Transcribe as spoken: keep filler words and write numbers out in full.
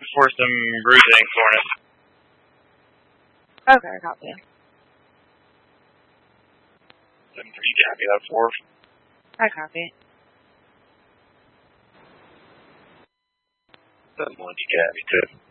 for some bruising soreness. Okay, copy. seven three Gabby, that's four. I copy. seven one Gabby, two.